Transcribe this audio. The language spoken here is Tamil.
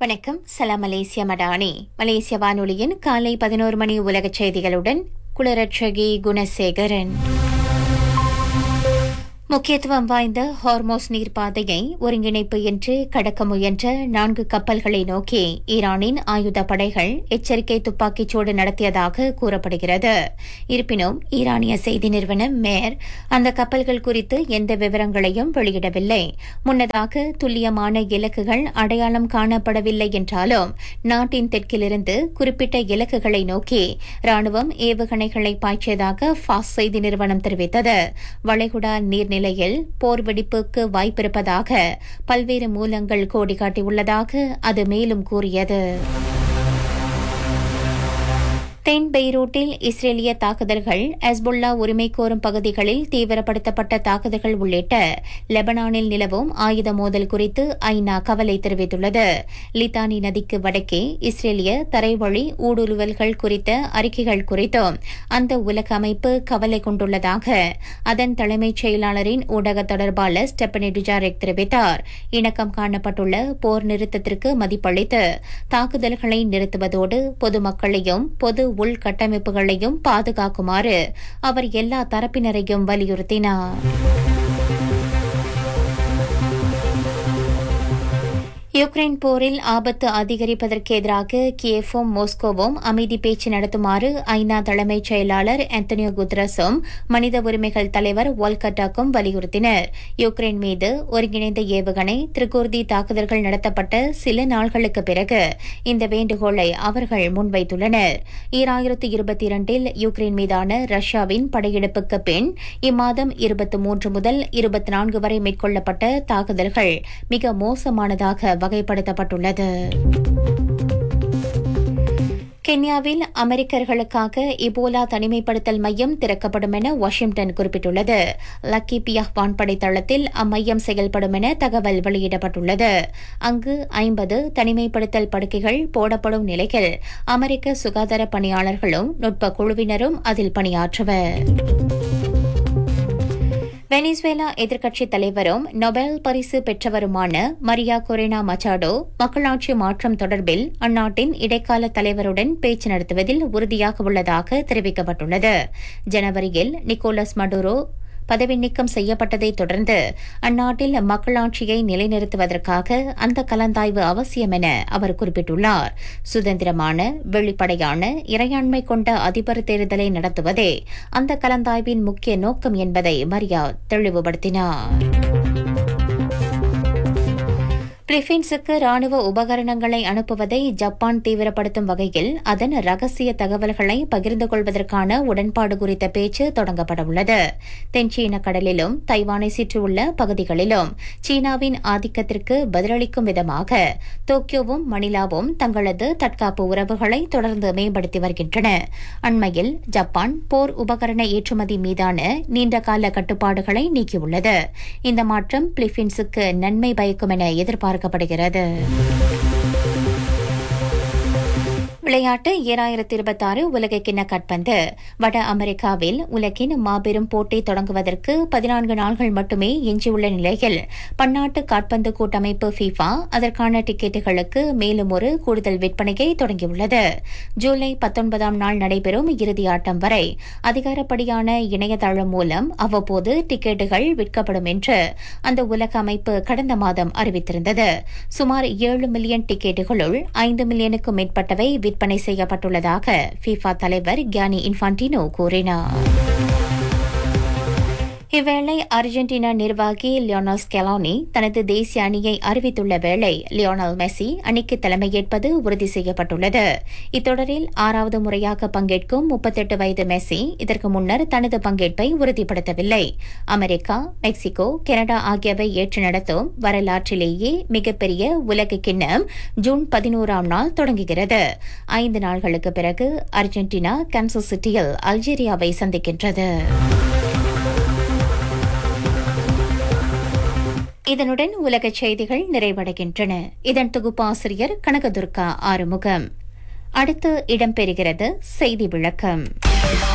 வணக்கம். சலாம் மலேசியா மடானி. மலேசிய வானொலியின் காலை 11 மணி உலகச் செய்திகளுடன் குளரட்சகி குணசேகரன். முக்கியத்துவம் வாய்ந்த ஹார்மோஸ் நீர்ப்பாதையை ஒருங்கிணைப்பு என்று கடக்க முயன்ற 4 கப்பல்களை நோக்கி ஈரானின் ஆயுத படைகள் எச்சரிக்கை துப்பாக்கிச் சூடு நடத்தியதாக கூறப்படுகிறது. இருப்பினும் ஈரானிய செய்தி நிறுவனம் மேர் அந்த கப்பல்கள் குறித்து எந்த விவரங்களையும் வெளியிடவில்லை. முன்னதாக துல்லியமான இலக்குகள் அடையாளம் காணப்படவில்லை என்றாலும் நாட்டின் தெற்கிலிருந்து குறிப்பிட்ட இலக்குகளை நோக்கி ராணுவம் ஏவுகணைகளை பாய்ச்சியதாக ஃபாஸ் செய்தி நிறுவனம் தெரிவித்தது. வளைகுடா நீர்நிலையில் போர் வெடிப்புக்கு வாய்ப்பிருப்பதாக பல்வேறு மூலங்கள் கோடி காட்டியுள்ளதாக அது மேலும் கூறியது. தென் பெய்ரூட்டில் இஸ்ரேலிய தாக்குதல்கள், ஹெஸ்புல்லா உரிமை கோரும் பகுதிகளில் தீவிரப்படுத்தப்பட்ட தாக்குதல்கள் உள்ளிட்ட லெபனானில் நிலவும் ஆயுத மோதல் குறித்து ஐநா கவலை தெரிவித்துள்ளது. லித்தானி நதிக்கு வடக்கே இஸ்ரேலிய தரைவழி ஊடுருவல்கள் குறித்த அறிக்கைகள் குறித்தும் அந்த உலக அமைப்பு கவலை கொண்டுள்ளதாக அதன் தலைமைச் செயலாளரின் ஊடக தொடர்பாளர் ஸ்டெபனி டுஜாரெக் தெரிவித்தார். இணக்கம் காணப்பட்டுள்ள போர் நிறுத்தத்திற்கு மதிப்பளித்து தாக்குதல்களை நிறுத்துவதோடு பொதுமக்களையும் பொது உள்கட்டமைப்புகளையும் பாதுகாக்குமாறு அவர் எல்லா தரப்பினரையும் வலியுறுத்தினார். யுக்ரைன் போரில் ஆபத்து அதிகரிப்பதற்கு எதிராக கியேவும் மாஸ்கோவும் அமைதி பேச்சு நடத்துமாறு ஐநா தலைமைச் செயலாளர் ஆந்தனியோ குட்ரஸும் மனித உரிமைகள் தலைவர் வோல்கர் டர்க்கும் வலியுறுத்தினர். யுக்ரைன் மீது ஒருங்கிணைந்த ஏவுகணை திரிகூர்தி தாக்குதல்கள் நடத்தப்பட்ட சில நாள்களுக்கு பிறகு இந்த வேண்டுகோளை அவர்கள் முன்வைத்துள்ளனர். 2022 யுக்ரைன் மீதான ரஷ்யாவின் படையெடுப்புக்கு பின் இம்மாதம் 23 முதல் 24 வரை மேற்கொள்ளப்பட்ட தாக்குதல்கள் மிக மோசமானதாக வகைப்படுத்தப்பட்டுள்ளது. கென்யாவில் அமெரிக்கர்களுக்காக இபோலா தனிமைப்படுத்தல் மையம் திறக்கப்படும் என வாஷிங்டன் குறிப்பிட்டுள்ளது. லக்கிபியா வான்படை தளத்தில் அம்மையம் செயல்படும் என தகவல் வெளியிடப்பட்டுள்ளது. அங்கு 50 தனிமைப்படுத்தல் படுக்கைகள் போடப்படும் நிலையில் அமெரிக்க சுகாதார பணியாளர்களும் நுட்ப குழுவினரும் அதில் பணியாற்றுவர். வெனிசுவேலா எதிர்க்கட்சித் தலைவரும் நொபேல் பரிசு பெற்றவருமான மரியா கொரினா மச்சாடோ மக்களாட்சி மாற்றம் தொடர்பில் அந்நாட்டின் இடைக்கால தலைவருடன் பேச்சு நடத்துவதில் உறுதியாக உள்ளதாக தெரிவிக்கப்பட்டுள்ளது. ஜனவரியில் நிக்கோலஸ் மடுரோ பதவி நீக்கம் செய்யப்பட்டதைத் தொடர்ந்து அந்நாட்டில் மக்களாட்சியை நிலைநிறுத்துவதற்காக அந்த கலந்தாய்வு அவசியம் என அவர் குறிப்பிட்டுள்ளார். சுதந்திரமான, வெளிப்படையான, இறையாண்மை கொண்ட அதிபர் தேர்தலை நடத்துவதே அந்த கலந்தாய்வின் முக்கிய நோக்கம் என்பதை மரியா தெளிவுபடுத்தினார். பிலிப்பீன்ஸுக்கு ராணுவ உபகரணங்களை அனுப்புவதை ஜப்பான் தீவிரப்படுத்தும் வகையில் அதன் ரகசிய தகவல்களை பகிர்ந்து கொள்வதற்கான உடன்பாடு குறித்த பேச்சு தொடங்கப்படவுள்ளது. தென்சீன கடலிலும் தைவானை சுற்றியுள்ள பகுதிகளிலும் சீனாவின் ஆதிக்கத்திற்கு பதிலளிக்கும் விதமாக டோக்கியோவும் மணிலாவும் தங்களது தற்காப்பு உறவுகளை தொடர்ந்து மேம்படுத்தி வருகின்றன. அண்மையில் ஜப்பான் போர் உபகரண ஏற்றுமதி மீதான நீண்டகால கட்டுப்பாடுகளை நீக்கியுள்ளது. இந்த மாற்றம் பிலிப்பீன்ஸுக்கு நன்மை பயக்கும் என எதிர்பார்க்கப்படுகிறது. விளையாட்டு 2026 உலகக்கிண்ண காற்பந்து. வட அமெரிக்காவில் உலகின் மாபெரும் போட்டி தொடங்குவதற்கு 14 நாள்கள் மட்டுமே எஞ்சியுள்ள நிலையில் பன்னாட்டு காற்பந்து கூட்டமைப்பு FIFA அதற்கான டிக்கெட்டுகளுக்கு மேலும் ஒரு கூடுதல் விற்பனையை தொடங்கியுள்ளது. ஜூலை 19ஆம் நாள் நடைபெறும் இறுதி ஆட்டம் வரை அதிகாரப்படியான இணையதளம் மூலம் அவ்வப்போது டிக்கெட்டுகள் விற்கப்படும் என்று அந்த உலக அமைப்பு கடந்த மாதம் அறிவித்திருந்தது. சுமார் 7 மில்லியன் டிக்கெட்டுகளுள் 5 மில்லியனுக்கும் மேற்பட்டவை விற்பனை செய்யப்பட்டுள்ளதாக FIFA தலைவர் கியானி இன்ஃபான்டினோ கூறினார். இவ்வேளை அர்ஜென்டினா நிர்வாகி லியோனல் ஸ்கெலானி தனது தேசிய அணியை அறிவித்துள்ள வேளை லியோனல் மெஸ்ஸி அணிக்கு தலைமையேற்பது உறுதி செய்யப்பட்டுள்ளது. இத்தொடரில் 6வது முறையாக பங்கேற்கும் 38 வயது மெஸ்ஸி இதற்கு முன்னர் தனது பங்கேற்பை உறுதிப்படுத்தவில்லை. அமெரிக்கா, மெக்சிகோ, கனடா ஆகியவை ஏற்று நடத்தும் வரலாற்றிலேயே மிகப்பெரிய உலக கிண்ணம் ஜூன் 11ஆம் நாள் தொடங்குகிறது. 5 நாள்களுக்கு பிறகு அர்ஜென்டினா கான்சஸ் சிட்டியில் அல்ஜீரியாவை சந்திக்கின்றது. இதனுடன் உலகச் செய்திகள் நிறைவடைகின்றன. இதன் தொகுப்பாசிரியர் கனகதுர்கா ஆறுமுகம். அடுத்து இடம்பெறுகிறது செய்தி விளக்கம்.